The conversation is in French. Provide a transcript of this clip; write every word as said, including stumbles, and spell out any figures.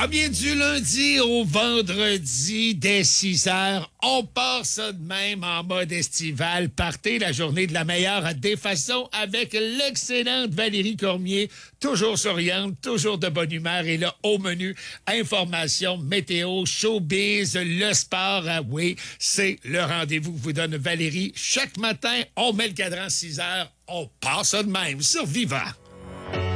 Ah bien, du lundi au vendredi, dès six heures, on part ça de même en mode estival. Partez la journée de la meilleure des façons avec l'excellente Valérie Cormier, toujours souriante, toujours de bonne humeur. Et là, au menu, information, météo, showbiz, le sport. Ah oui, c'est le rendez-vous que vous donne Valérie. Chaque matin, on met le cadran six heures, on part ça de même sur Vivant.